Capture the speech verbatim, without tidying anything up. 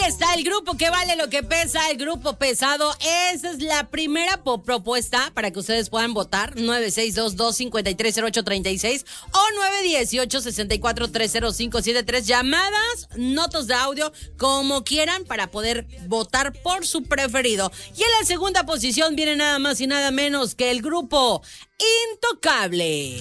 está el grupo que vale lo que pesa, el grupo pesado. Esa es la primera po- propuesta para que ustedes puedan votar. nueve seis dos dos, cinco tres cero ocho tres seis o nueve uno ocho, seis cuatro tres cero cinco siete tres. Llamadas, notas de audio, como quieran, para poder votar por su preferido. Y en la segunda posición viene nada más y nada menos que el grupo Intocable.